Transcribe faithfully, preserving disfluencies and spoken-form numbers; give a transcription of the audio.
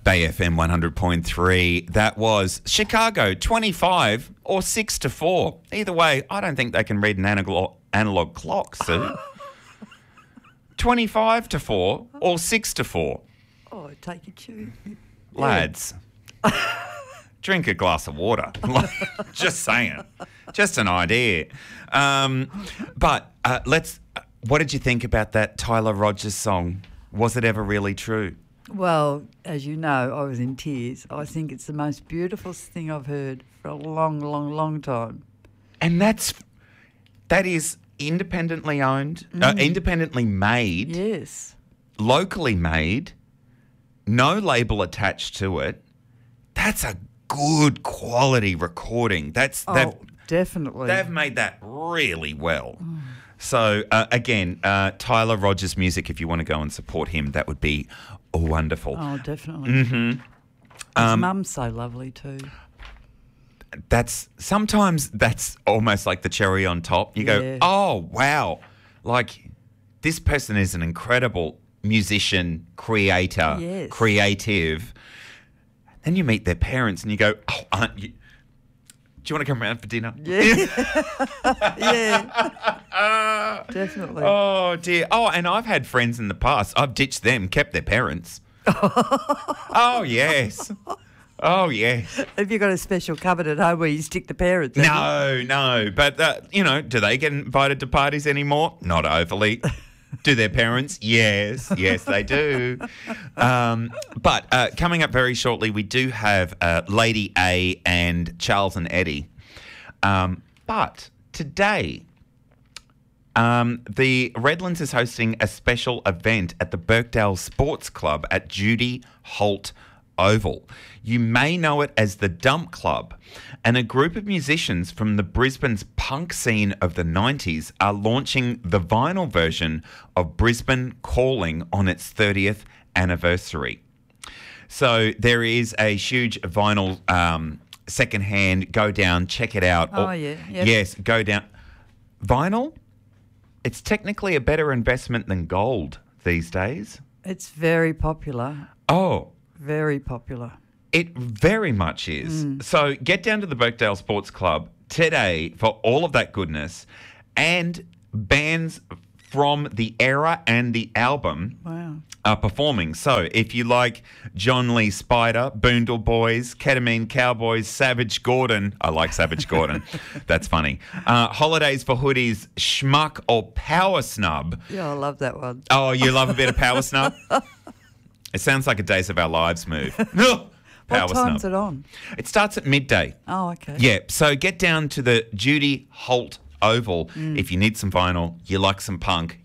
Bay F M one hundred point three. That was Chicago twenty-five or six to four. Either way, I don't think they can read an analog, analog clock, Sue. twenty-five to four or six to four. Oh, take your cue. Lads, drink a glass of water. Just saying. Just an idea. Um, but uh, let's. Uh, what did you think about that Tyler Rogers song? Was it ever really true? Well, as you know, I was in tears. I think it's the most beautiful thing I've heard for a long, long, long time. And that's that is independently owned, mm. uh, independently made, yes, locally made, no label attached to it. That's a good quality recording. That's oh, they've, definitely they've made that really well. Mm. So uh, again, uh, Tyler Rogers Music. If you want to go and support him, that would be wonderful. Oh, definitely. Mm-hmm. His Um, mum's so lovely too. That's sometimes that's almost like the cherry on top. You Yeah. go, oh wow, like this person is an incredible musician, creator, Yes. creative. Then you meet their parents and you go, oh, aren't you? Do you want to come around for dinner? Yeah, yeah, definitely. Oh dear. Oh, and I've had friends in the past. I've ditched them, kept their parents. Oh yes. Oh yes. Have you got a special cupboard at home where you stick the parents? in? No, no. But uh, you know, do they get invited to parties anymore? Not overly. Do their parents? Yes, yes, they do. Um, but uh, coming up very shortly, we do have uh, Lady A and Charles and Eddie. Um, but today, um, the Redlands is hosting a special event at the Birkdale Sports Club at Judy Holt Oval. You may know it as the Dump Club, and a group of musicians from the Brisbane's punk scene of the nineties are launching the vinyl version of Brisbane Calling on its thirtieth anniversary. So there is a huge vinyl um, secondhand, go down, check it out. Oh, Or- yeah. Yep. Yes, go down. Vinyl, it's technically a better investment than gold these days. It's very popular. Oh, Very popular. it very much is. So get down to the Birkdale Sports Club today for all of that goodness and bands from the era and the album Wow. are performing. So if you like John Lee Spider, Boondle Boys, Ketamine Cowboys, Savage Gordon, I like Savage Gordon, that's funny, uh, Holidays for Hoodies, Schmuck or Power Snub. Yeah, I love that one. Oh, you love a bit of Power Snub? It sounds like a Days of Our Lives move. Power What time's Snub. it on? It starts at midday. Oh, okay. Yeah, so get down to the Judy Holt Oval if you need some vinyl, you like some punk,